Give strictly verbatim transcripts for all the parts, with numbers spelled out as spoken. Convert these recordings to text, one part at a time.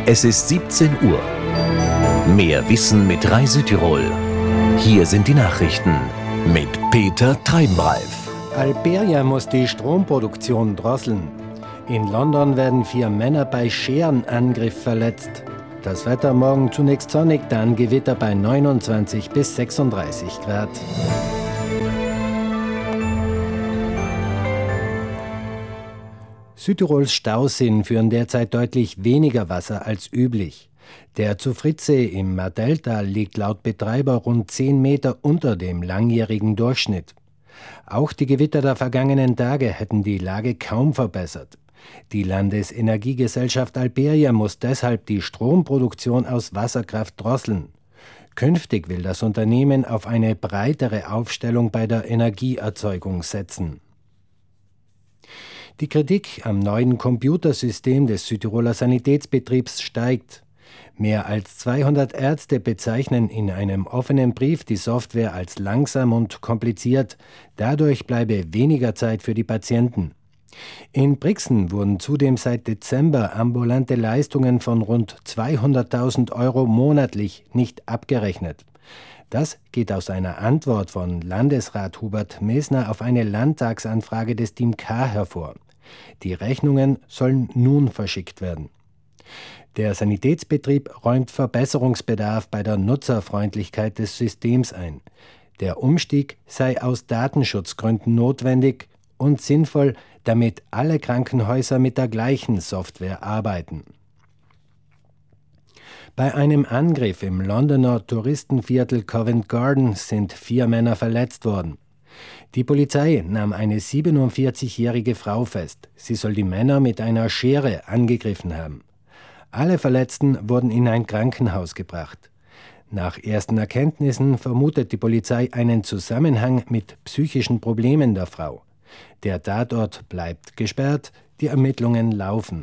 Es ist siebzehn Uhr. Mehr Wissen mit Rai Südtirol. Hier sind die Nachrichten mit Peter Treibenreif. Alberia muss die Stromproduktion drosseln. In London werden vier Männer bei Scherenangriff verletzt. Das Wetter morgen zunächst sonnig, dann Gewitter bei neunundzwanzig bis sechsunddreißig Grad. Südtirols Stauseen führen derzeit deutlich weniger Wasser als üblich. Der Zufritzsee im Mardeltal liegt laut Betreiber rund zehn Meter unter dem langjährigen Durchschnitt. Auch die Gewitter der vergangenen Tage hätten die Lage kaum verbessert. Die Landesenergiegesellschaft Alberia muss deshalb die Stromproduktion aus Wasserkraft drosseln. Künftig will das Unternehmen auf eine breitere Aufstellung bei der Energieerzeugung setzen. Die Kritik am neuen Computersystem des Südtiroler Sanitätsbetriebs steigt. Mehr als zweihundert Ärzte bezeichnen in einem offenen Brief die Software als langsam und kompliziert. Dadurch bleibe weniger Zeit für die Patienten. In Brixen wurden zudem seit Dezember ambulante Leistungen von rund zweihunderttausend Euro monatlich nicht abgerechnet. Das geht aus einer Antwort von Landesrat Hubert Mesner auf eine Landtagsanfrage des Team K hervor. Die Rechnungen sollen nun verschickt werden. Der Sanitätsbetrieb räumt Verbesserungsbedarf bei der Nutzerfreundlichkeit des Systems ein. Der Umstieg sei aus Datenschutzgründen notwendig und sinnvoll, damit alle Krankenhäuser mit der gleichen Software arbeiten. Bei einem Angriff im Londoner Touristenviertel Covent Garden sind vier Männer verletzt worden. Die Polizei nahm eine siebenundvierzigjährige Frau fest. Sie soll die Männer mit einer Schere angegriffen haben. Alle Verletzten wurden in ein Krankenhaus gebracht. Nach ersten Erkenntnissen vermutet die Polizei einen Zusammenhang mit psychischen Problemen der Frau. Der Tatort bleibt gesperrt, die Ermittlungen laufen.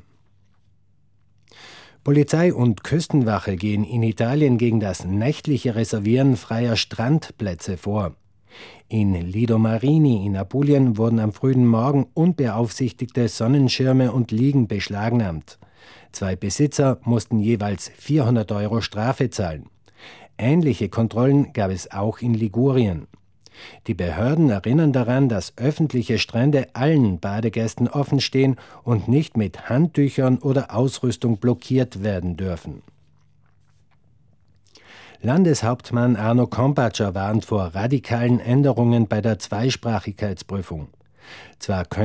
Polizei und Küstenwache gehen in Italien gegen das nächtliche Reservieren freier Strandplätze vor. In Lido Marini in Apulien wurden am frühen Morgen unbeaufsichtigte Sonnenschirme und Liegen beschlagnahmt. Zwei Besitzer mussten jeweils vierhundert Euro Strafe zahlen. Ähnliche Kontrollen gab es auch in Ligurien. Die Behörden erinnern daran, dass öffentliche Strände allen Badegästen offenstehen und nicht mit Handtüchern oder Ausrüstung blockiert werden dürfen. Landeshauptmann Arno Kompatscher warnt vor radikalen Änderungen bei der Zweisprachigkeitsprüfung. Zwar können